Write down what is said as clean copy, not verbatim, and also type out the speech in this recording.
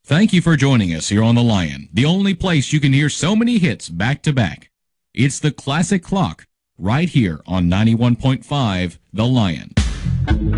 Thank you for joining us here on The Lion, the only place you can hear so many hits back to back. It's the Classic Clock, right here on 91.5 The Lion.